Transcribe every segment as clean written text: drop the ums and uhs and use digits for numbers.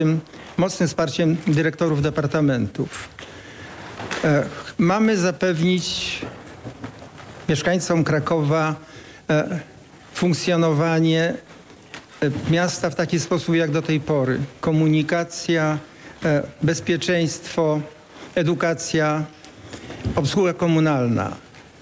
mocnym wsparciem dyrektorów departamentów. Mamy zapewnić mieszkańcom Krakowa funkcjonowanie miasta w taki sposób jak do tej pory. Komunikacja, bezpieczeństwo, edukacja, obsługa komunalna.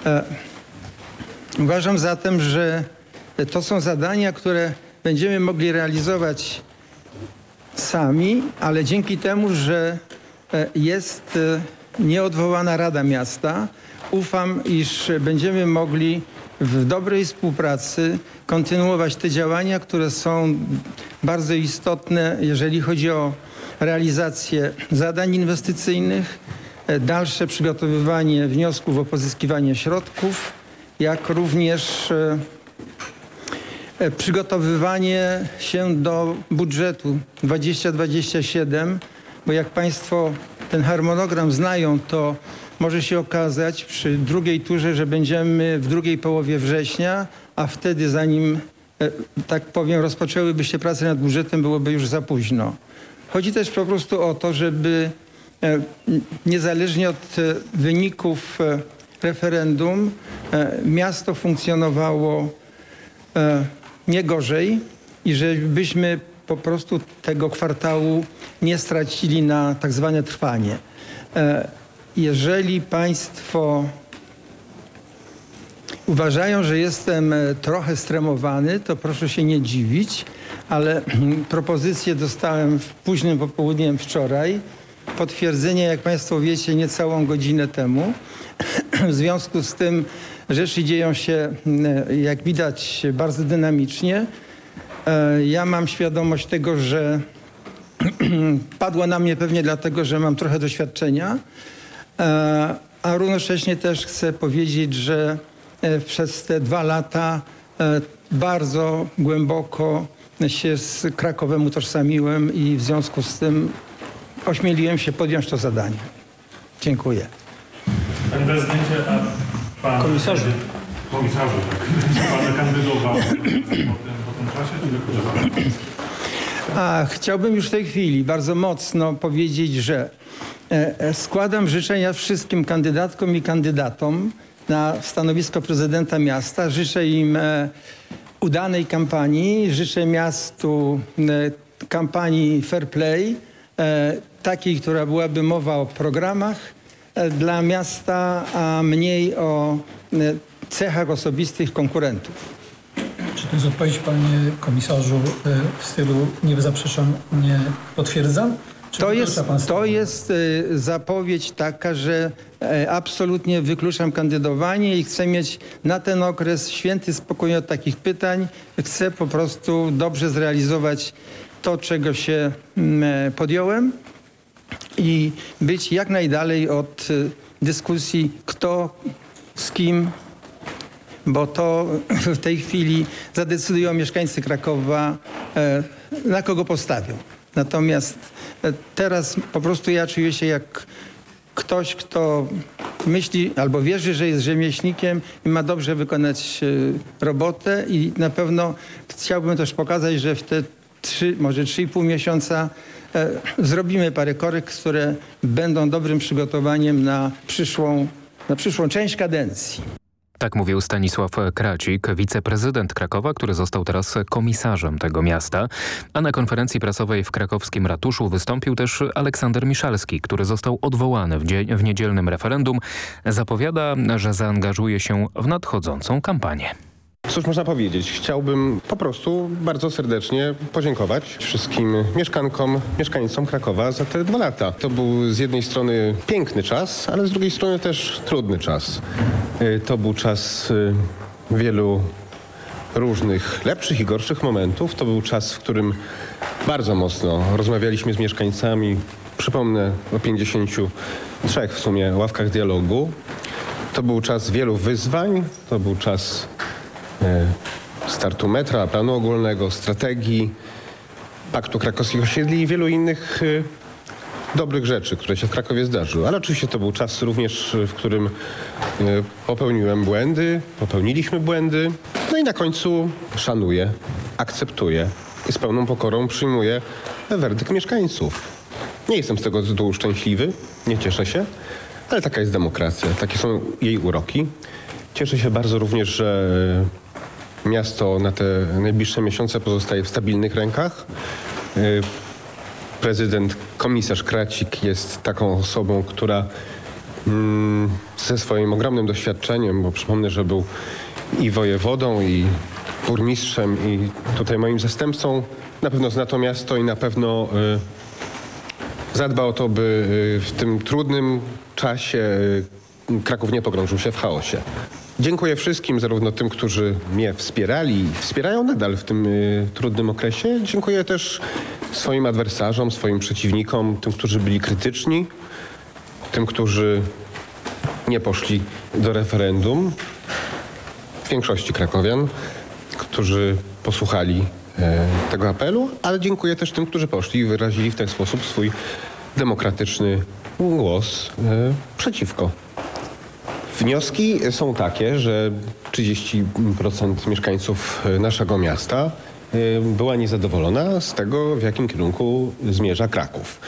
Uważam zatem, że to są zadania, które będziemy mogli realizować sami, ale dzięki temu, że jest nieodwołana Rada Miasta, ufam, iż będziemy mogli w dobrej współpracy kontynuować te działania, które są bardzo istotne, jeżeli chodzi o realizację zadań inwestycyjnych, dalsze przygotowywanie wniosków o pozyskiwanie środków, jak również przygotowywanie się do budżetu 2027, bo jak Państwo ten harmonogram znają, to może się okazać przy drugiej turze, że będziemy w drugiej połowie września, a wtedy zanim, tak powiem, rozpoczęłyby się prace nad budżetem, byłoby już za późno. Chodzi też po prostu o to, żeby niezależnie od wyników referendum miasto funkcjonowało nie gorzej i żebyśmy po prostu tego kwartału nie stracili na tak zwane trwanie. Jeżeli Państwo uważają, że jestem trochę stremowany, to proszę się nie dziwić, ale propozycję dostałem późnym popołudniem wczoraj. Potwierdzenie, jak Państwo wiecie, niecałą godzinę temu. W związku z tym rzeczy dzieją się, jak widać, bardzo dynamicznie. Ja mam świadomość tego, że padła na mnie pewnie dlatego, że mam trochę doświadczenia, a równocześnie też chcę powiedzieć, że przez te 2 lata bardzo głęboko się z Krakowem utożsamiłem i w związku z tym ośmieliłem się podjąć to zadanie. Dziękuję. Panie prezydencie, a pan... Komisarzu. Komisarzu, tak. Pan kandydował po tym czasie, czy dopiero pan? Chciałbym już w tej chwili bardzo mocno powiedzieć, że składam życzenia wszystkim kandydatkom i kandydatom na stanowisko prezydenta miasta. Życzę im udanej kampanii, życzę miastu kampanii fair play, takiej, która byłaby mowa o programach dla miasta, a mniej o cechach osobistych konkurentów. Czy to jest odpowiedź, panie komisarzu, w stylu nie zaprzeczam, nie potwierdzam? To jest zapowiedź taka, że absolutnie wykluczam kandydowanie i chcę mieć na ten okres święty spokój od takich pytań. Chcę po prostu dobrze zrealizować to, czego się podjąłem i być jak najdalej od dyskusji kto z kim, bo to w tej chwili zadecydują mieszkańcy Krakowa, na kogo postawią. Natomiast teraz po prostu ja czuję się jak ktoś, kto myśli albo wierzy, że jest rzemieślnikiem i ma dobrze wykonać robotę i na pewno chciałbym też pokazać, że w te 3, może 3,5 miesiąca zrobimy parę korekt, które będą dobrym przygotowaniem na przyszłą część kadencji. Tak mówił Stanisław Kracik, wiceprezydent Krakowa, który został teraz komisarzem tego miasta. A na konferencji prasowej w krakowskim ratuszu wystąpił też Aleksander Miszalski, który został odwołany w niedzielnym referendum. Zapowiada, że zaangażuje się w nadchodzącą kampanię. Cóż można powiedzieć? Chciałbym po prostu bardzo serdecznie podziękować wszystkim mieszkankom, mieszkańcom Krakowa za te 2 lata. To był z jednej strony piękny czas, ale z drugiej strony też trudny czas. To był czas wielu różnych lepszych i gorszych momentów. To był czas, w którym bardzo mocno rozmawialiśmy z mieszkańcami. Przypomnę o 53 w sumie ławkach dialogu. To był czas wielu wyzwań. To był czas startu metra, planu ogólnego, strategii, Paktu Krakowskich Osiedli i wielu innych dobrych rzeczy, które się w Krakowie zdarzyły. Ale oczywiście to był czas również, w którym popełniliśmy błędy. No i na końcu szanuję, akceptuję i z pełną pokorą przyjmuję werdykt mieszkańców. Nie jestem z tego tytułu szczęśliwy, nie cieszę się, ale taka jest demokracja, takie są jej uroki. Cieszę się bardzo również, że miasto na te najbliższe miesiące pozostaje w stabilnych rękach. Prezydent, komisarz Kracik jest taką osobą, która ze swoim ogromnym doświadczeniem, bo przypomnę, że był i wojewodą, i burmistrzem, i tutaj moim zastępcą, na pewno zna to miasto i na pewno zadba o to, by w tym trudnym czasie Kraków nie pogrążył się w chaosie. Dziękuję wszystkim, zarówno tym, którzy mnie wspierali i wspierają nadal w tym trudnym okresie. Dziękuję też swoim adwersarzom, swoim przeciwnikom, tym, którzy byli krytyczni, tym, którzy nie poszli do referendum, w większości krakowian, którzy posłuchali tego apelu, ale dziękuję też tym, którzy poszli i wyrazili w ten sposób swój demokratyczny głos przeciwko. Wnioski są takie, że 30% mieszkańców naszego miasta była niezadowolona z tego, w jakim kierunku zmierza Kraków.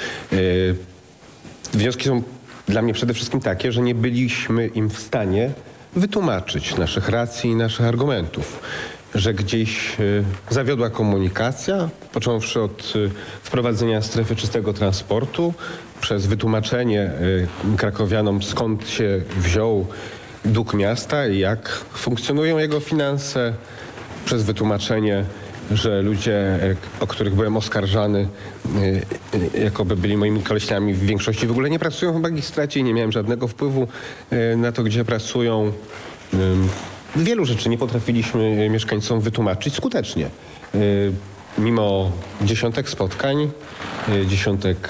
Wnioski są dla mnie przede wszystkim takie, że nie byliśmy im w stanie wytłumaczyć naszych racji i naszych argumentów, że gdzieś zawiodła komunikacja, począwszy od wprowadzenia strefy czystego transportu, przez wytłumaczenie krakowianom, skąd się wziął dług miasta i jak funkcjonują jego finanse, przez wytłumaczenie, że ludzie, o których byłem oskarżany, jakoby byli moimi koleśniami, w większości w ogóle nie pracują w magistracie i nie miałem żadnego wpływu na to, gdzie pracują. Wielu rzeczy nie potrafiliśmy mieszkańcom wytłumaczyć skutecznie. Mimo dziesiątek spotkań, dziesiątek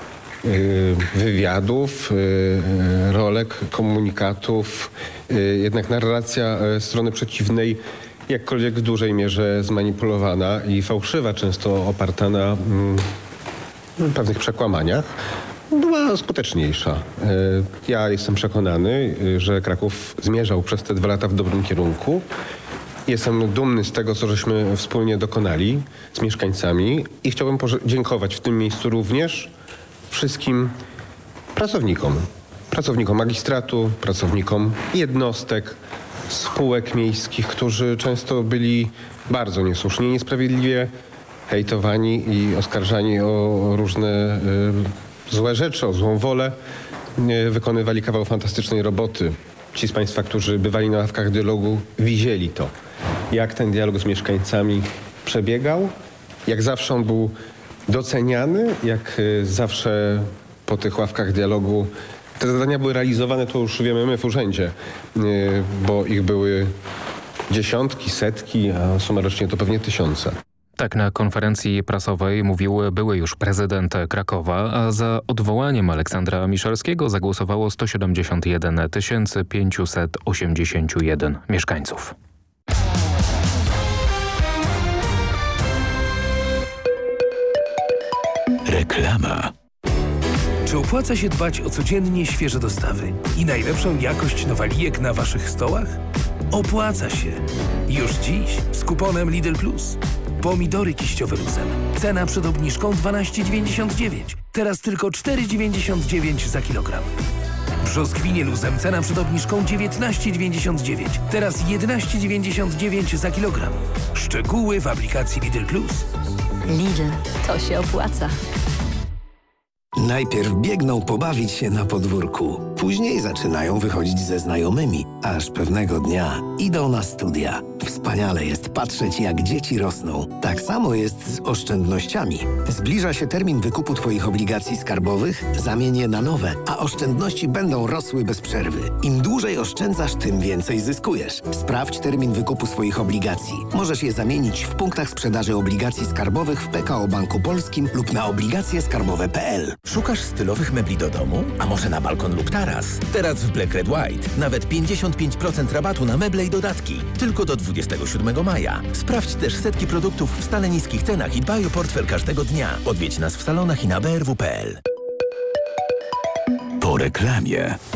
wywiadów, rolek, komunikatów, jednak narracja strony przeciwnej jakkolwiek w dużej mierze zmanipulowana i fałszywa, często oparta na pewnych przekłamaniach, była skuteczniejsza. Ja jestem przekonany, że Kraków zmierzał przez te 2 lata w dobrym kierunku. Jestem dumny z tego, co żeśmy wspólnie dokonali z mieszkańcami i chciałbym podziękować w tym miejscu również wszystkim pracownikom magistratu, pracownikom jednostek, spółek miejskich, którzy często byli bardzo niesłusznie, niesprawiedliwie hejtowani i oskarżani o różne złe rzeczy, o złą wolę. Wykonywali kawał fantastycznej roboty. Ci z Państwa, którzy bywali na ławkach dialogu, widzieli to, jak ten dialog z mieszkańcami przebiegał, jak zawsze on był doceniany, jak zawsze po tych ławkach dialogu te zadania były realizowane, to już wiemy my w urzędzie, bo ich były dziesiątki, setki, a sumarycznie to pewnie tysiące. Tak na konferencji prasowej mówił były już prezydent Krakowa, a za odwołaniem Aleksandra Miszalskiego zagłosowało 171 581 mieszkańców. Reklama. Czy opłaca się dbać o codziennie świeże dostawy i najlepszą jakość nowalijek na waszych stołach? Opłaca się. Już dziś z kuponem Lidl Plus. Pomidory kiściowe luzem. Cena przed obniżką 12,99. Teraz tylko 4,99 za kilogram. Brzoskwinie luzem. Cena przed obniżką 19,99. Teraz 11,99 za kilogram. Szczegóły w aplikacji Lidl Plus. Lidl, to się opłaca. Najpierw biegną pobawić się na podwórku, później zaczynają wychodzić ze znajomymi, aż pewnego dnia idą na studia. Wspaniale jest patrzeć, jak dzieci rosną. Tak samo jest z oszczędnościami. Zbliża się termin wykupu Twoich obligacji skarbowych, zamień je na nowe, a oszczędności będą rosły bez przerwy. Im dłużej oszczędzasz, tym więcej zyskujesz. Sprawdź termin wykupu swoich obligacji. Możesz je zamienić w punktach sprzedaży obligacji skarbowych w PKO Banku Polskim lub na obligacjeskarbowe.pl. Szukasz stylowych mebli do domu? A może na balkon lub taras? Teraz w Black Red White nawet 55% rabatu na meble i dodatki. Tylko do 27 maja. Sprawdź też setki produktów w stale niskich cenach i dbaj o portfel każdego dnia. Odwiedź nas w salonach i na brw.pl. Po reklamie.